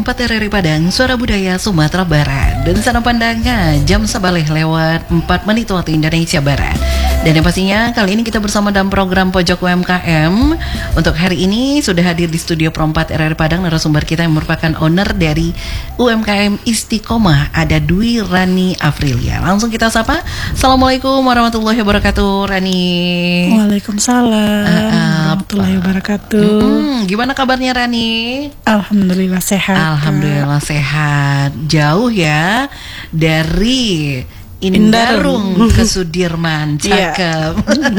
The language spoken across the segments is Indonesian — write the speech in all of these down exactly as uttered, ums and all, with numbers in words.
Perempat R R I Padang, Suara Budaya Sumatera Barat. Dan sana pandangan jam sebaleh lewat empat menit waktu Indonesia Barat. Dan yang pastinya kali ini kita bersama dalam program Pojok U M K M. Untuk hari ini sudah hadir di studio Perempat R R I Padang narasumber kita yang merupakan owner dari U M K M Istiqomah, ada Dwi Rani Afrilia. Langsung kita sapa. Assalamualaikum warahmatullahi wabarakatuh, Rani. Waalaikumsalam uh, warahmatullahi wabarakatuh. Hmm, gimana kabarnya, Rani? Alhamdulillah sehat. Alhamdulillah sehat. Jauh ya dari Indarung ke Sudirman. Cakep.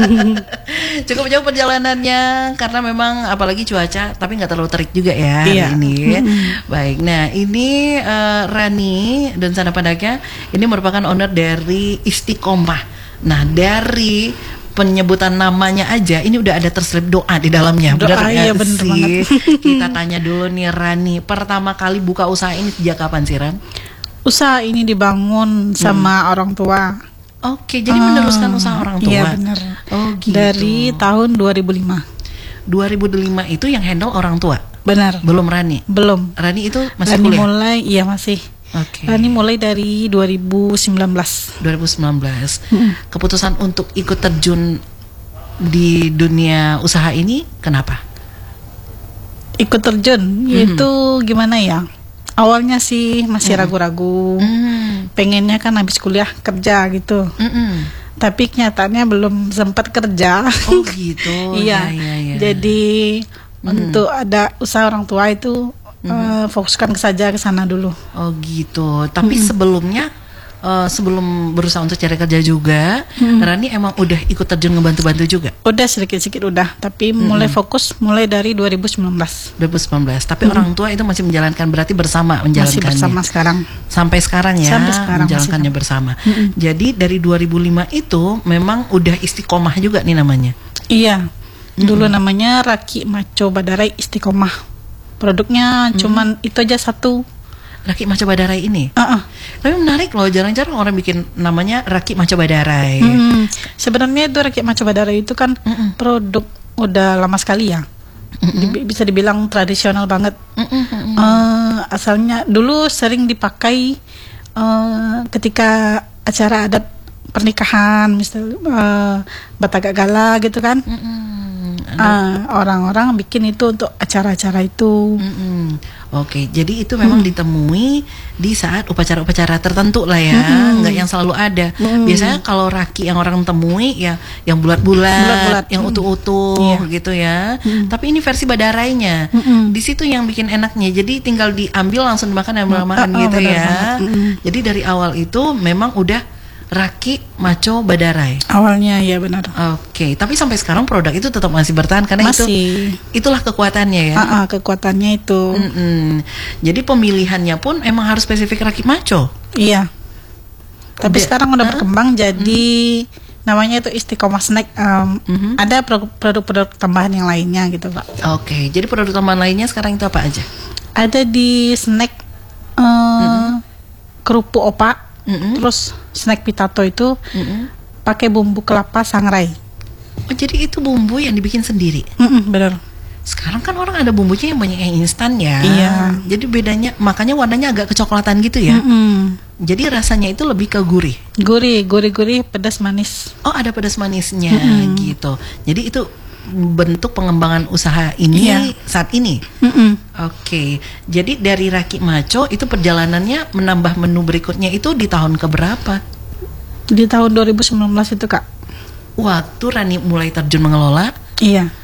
Cukup jauh perjalanannya karena memang apalagi cuaca, tapi nggak terlalu terik juga ya hari iya. ini. Baik, nah ini uh, Rani dan sana pandangnya ini merupakan owner dari Istiqomah. Nah dari penyebutan namanya aja ini udah ada terselip doa di dalamnya. Doa, benar iya, gak bener sih? banget. Kita tanya dulu nih Rani, pertama kali buka usaha ini sejak kapan sih, Ran? Usaha ini dibangun sama hmm. orang tua. Oke, jadi meneruskan usaha orang tua. Iya benar. Oh gitu. Dari tahun dua ribu lima. dua ribu lima itu yang handle orang tua? Benar. Belum Rani? Belum. Rani itu masih Rani kuliah? mulai, iya masih. Oke. Rani mulai dari dua ribu sembilan belas. dua ribu sembilan belas. Hmm. Keputusan untuk ikut terjun di dunia usaha ini kenapa? Ikut terjun, Hmm. itu gimana ya? Awalnya sih masih Hmm. ragu-ragu. Hmm. Pengennya kan habis kuliah kerja gitu. Mm-mm. Tapi kenyataannya belum sempat kerja. Oh gitu. Iya. Ya, ya, ya. Jadi Hmm. untuk ada usaha orang tua itu Hmm. uh, fokuskan saja ke sana dulu. Oh gitu. Tapi Mm-mm. sebelumnya uh, sebelum berusaha untuk cari kerja juga, Mm-mm. Rani emang udah ikut terjun ngebantu-bantu juga? Udah sedikit-sedikit udah, tapi mulai fokus mulai dari dua ribu sembilan belas. dua ribu sembilan belas. Tapi Mm-mm. orang tua itu masih menjalankan, berarti bersama Masih menjalankannya. bersama sekarang. Sampai sekarang ya. Sampai sekarang menjalankannya masih. bersama. Mm-mm. Jadi dari dua ribu lima itu memang udah Istiqomah juga nih namanya. Iya. Dulu namanya Raki Maco Badarai Istiqomah. Produknya Mm-mm. cuman itu aja satu. Raki Maco Badarai ini. Uh-uh. Tapi menarik loh, jarang-jarang orang bikin namanya Raki Maco Badarai. Hmm. Sebenarnya itu Raki Maco Badarai itu kan Mm-mm. produk udah lama sekali ya. Mm-mm. Di- bisa dibilang tradisional banget. Mm-mm, mm-mm. Eh, asalnya dulu sering dipakai eh, ketika acara adat pernikahan, misal eh, Batagak Gala gitu kan. Mm-mm. Eh, orang-orang bikin itu untuk acara-acara itu. Mm-mm. Oke, jadi itu memang ditemui di saat upacara-upacara tertentu lah ya, Mm-mm. nggak yang selalu ada. Mm-mm. Biasanya kalau raki yang orang temui ya, yang bulat-bulat, Bulat-bulat. yang Mm. utuh-utuh Iya. gitu ya. Mm. Tapi ini versi badarainya. Mm-mm. Di situ yang bikin enaknya. Jadi tinggal diambil langsung dimakan dan makan Oh, oh, gitu benar ya. banget. Mm-mm. Jadi dari awal itu memang udah Raki Maco Badarai. Awalnya ya benar. Oke, tapi sampai sekarang produk itu tetap masih bertahan karena itu Masih. itulah kekuatannya ya. Ah, ah, kekuatannya itu. Mm-mm. Jadi pemilihannya pun emang harus spesifik Raki Maco. Iya. Tapi Udah- sekarang udah Hah? berkembang jadi namanya itu Istiqomah Snack. Em, Mhm. Ada produk- produk-produk tambahan yang lainnya gitu Pak. Oke, jadi produk tambahan lainnya sekarang itu apa aja? Ada di snack eh, kerupuk opak, Mm-mm. terus snack pitato itu Mm-mm. pakai bumbu kelapa sangrai. Oh, jadi itu bumbu yang dibikin sendiri. Mm-mm, bener. Sekarang kan orang ada bumbunya yang banyak yang instan ya. Iya. Jadi bedanya, makanya warnanya agak kecoklatan gitu ya. Mm-mm. Jadi rasanya itu lebih ke gurih. Gurih, gurih-gurih, pedas manis. Oh, ada pedas manisnya Mm-mm. gitu. Jadi itu bentuk pengembangan usaha ini Iya. saat ini. Mm-mm. Oke, jadi dari Raki Maco itu perjalanannya menambah menu berikutnya itu di tahun keberapa? Di tahun dua ribu sembilan belas itu Kak. Waktu Rani mulai terjun mengelola. Iya.